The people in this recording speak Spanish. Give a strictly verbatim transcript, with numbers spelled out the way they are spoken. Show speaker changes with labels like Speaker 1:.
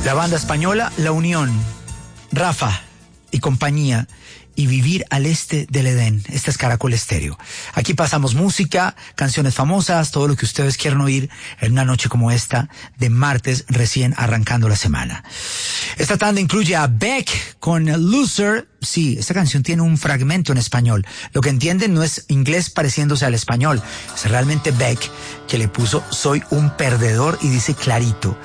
Speaker 1: La banda española La Unión, Rafa y compañía, y Vivir al Este del Edén. Esta es Caracol Estéreo. Aquí pasamos música, canciones famosas, todo lo que ustedes quieran oír en una noche como esta de martes recién arrancando la semana. Esta tanda incluye a Beck con Loser. Sí, esta canción tiene un fragmento en español. Lo que entienden no es inglés pareciéndose al español. Es realmente Beck que le puso Soy un perdedor y dice clarito.